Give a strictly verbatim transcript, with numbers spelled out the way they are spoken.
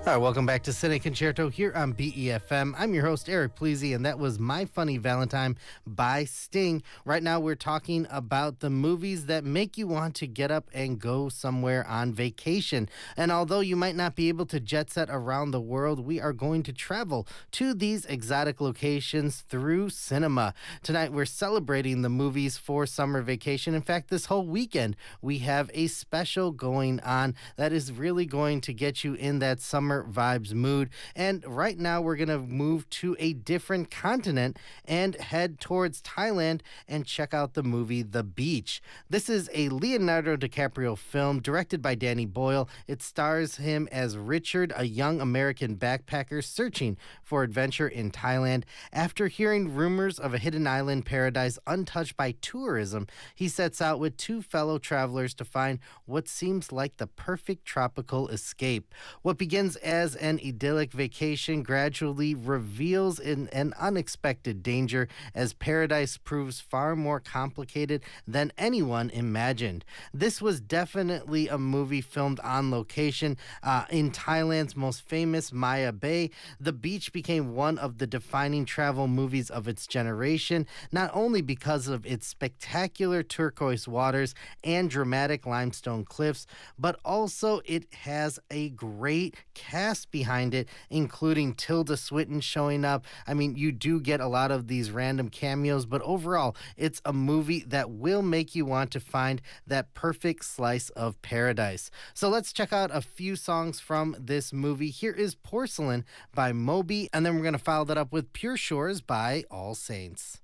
All right, welcome back to Cine Concerto here on B E F M. I'm your host, Eric Pleasy, and that was My Funny Valentine by Sting. Right now, we're talking about the movies that make you want to get up and go somewhere on vacation. And although you might not be able to jet set around the world, we are going to travel to these exotic locations through cinema. Tonight, we're celebrating the movies for summer vacation. In fact, this whole weekend, we have a special going on that is really going to get you in that summer vibes mood. And right now we're going to move to a different continent and head towards Thailand and check out the movie The Beach. This is a Leonardo DiCaprio film directed by Danny Boyle. It stars him as Richard, a young American backpacker searching for adventure in Thailand. After hearing rumors of a hidden island paradise untouched by tourism, he sets out with two fellow travelers to find what seems like the perfect tropical escape. What begins as an idyllic vacation gradually reveals in an unexpected danger as paradise proves far more complicated than anyone imagined. This was definitely a movie filmed on location uh, in Thailand's most famous Maya Bay. The Beach became one of the defining travel movies of its generation, not only because of its spectacular turquoise waters and dramatic limestone cliffs, but also it has a great cast behind it, including Tilda Swinton showing up. I mean, you do get a lot of these random cameos, but overall, it's a movie that will make you want to find that perfect slice of paradise. So let's check out a few songs from this movie. Here is Porcelain by Moby, and then we're going to follow that up with Pure Shores by All Saints.